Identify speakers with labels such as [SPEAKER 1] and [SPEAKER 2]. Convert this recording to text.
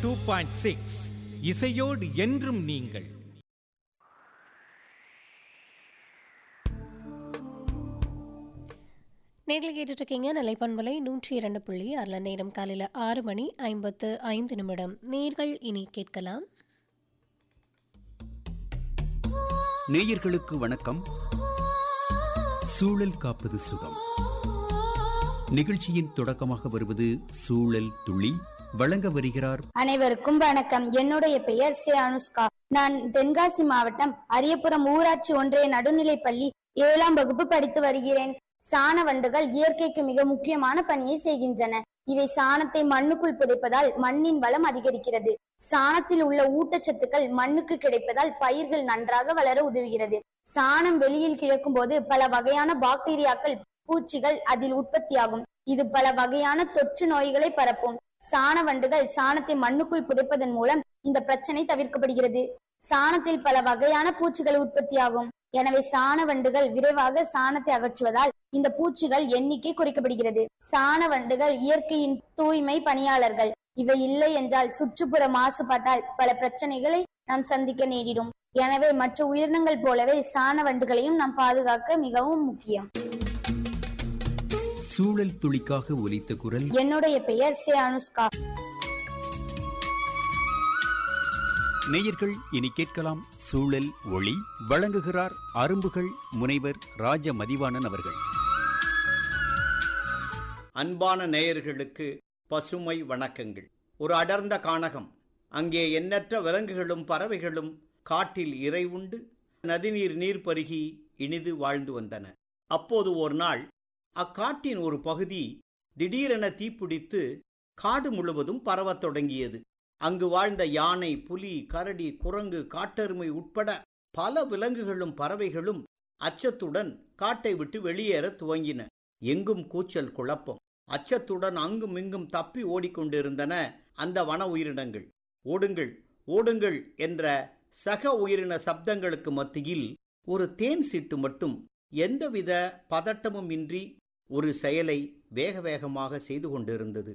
[SPEAKER 1] 102.6 இசையோடு என்றும் நீங்கள்.
[SPEAKER 2] நேரில் கேட்டுட்டு இருக்கீங்க நிலைப்பண்பலை 102.6 நேரம் காலையில் 6:55. நேர்கள் இனி கேட்கலாம்.
[SPEAKER 3] நேயர்களுக்கு வணக்கம். சூழல் காப்பது சுகம் நிகழ்ச்சியின் தொடக்கமாக வருவது சூழல் துளி. வழங்க வருகிறார்.
[SPEAKER 4] அனைவருக்கும் வணக்கம். என்னுடைய பெயர் சே அனுஷ்கா. நான் தென்காசி மாவட்டம் அரியபுரம் ஊராட்சி ஒன்றிய நடுநிலைப்பள்ளி 7ஆம் வகுப்பு படித்து வருகிறேன். சாண வண்டுகள் இயற்கைக்கு மிக முக்கியமான பணியை செய்கின்றன. இவை சாணத்தை மண்ணுக்குள் புதைப்பதால் மண்ணின் வளம் அதிகரிக்கிறது. சாணத்தில் உள்ள ஊட்டச்சத்துக்கள் மண்ணுக்கு கிடைப்பதால் பயிர்கள் நன்றாக வளர உதவுகிறது. சாணம் வெளியில் கிடக்கும் போது பல வகையான பாக்டீரியாக்கள், பூச்சிகள் அதில் உற்பத்தியாகும். இது பல வகையான தொற்று நோய்களை பரப்பும். சாண வண்டுகள் சாணத்தை மண்ணுக்குள் புதைப்பதன் மூலம் இந்த பிரச்சனை தவிர்க்கப்படுகிறது. சாணத்தில் பல வகையான பூச்சிகள் உற்பத்தியாகும். எனவே சாண வண்டுகள் விரைவாக சாணத்தை அகற்றுவதால் இந்த பூச்சிகள் எண்ணிக்கை குறைக்கப்படுகிறது. சாண வண்டுகள் இயற்கையின் தூய்மை பணியாளர்கள். இவை இல்லை என்றால் சுற்றுப்புற மாசுபாட்டால் பல பிரச்சனைகளை நாம் சந்திக்க நேரிடும். எனவே மற்ற உயிரினங்கள் போலவே சாண வண்டுகளையும் நாம் பாதுகாக்க மிகவும் முக்கியம்.
[SPEAKER 3] சூழல் துளிக்காக ஒலித்த குரல்.
[SPEAKER 4] என்னுடைய பெயர் சே அனுஷ்கா.
[SPEAKER 3] நேயர்கள் இனி கேட்கலாம் சூழல் ஒளி. வழங்குகிறார் அரும்புகள் முனைவர் ராஜ மதிவாணன் அவர்கள்.
[SPEAKER 5] அன்பான நேயர்களுக்கு பசுமை வணக்கங்கள். ஒரு அடர்ந்த கானகம். அங்கே எண்ணற்ற விலங்குகளும் பறவைகளும் காட்டில் இறை உண்டு நதிநீர் நீர் பருகி இனிது வாழ்ந்து வந்தன. அப்போது ஒரு நாள் அக்காட்டின் ஒரு பகுதி திடீரென தீப்பிடித்து காடு முழுவதும் பரவத் தொடங்கியது. அங்கு வாழ்ந்த யானை, புலி, கரடி, குரங்கு, காட்டெருமை உட்பட பல விலங்குகளும் பறவைகளும் அச்சத்துடன் காட்டை விட்டு வெளியேற துவங்கின. எங்கும் கூச்சல், குழப்பம். அச்சத்துடன் அங்கும் இங்கும் தப்பி ஓடிக்கொண்டிருந்தன அந்த வன உயிரினங்கள். ஓடுங்கள் ஓடுங்கள் என்ற சக உயிரின சப்தங்களுக்கு மத்தியில் ஒரு தேன் சிட்டு மட்டும் எந்தவித பதட்டமும் இன்றி ஒரு செயலை வேக வேகமாக செய்து கொண்டிருந்தது.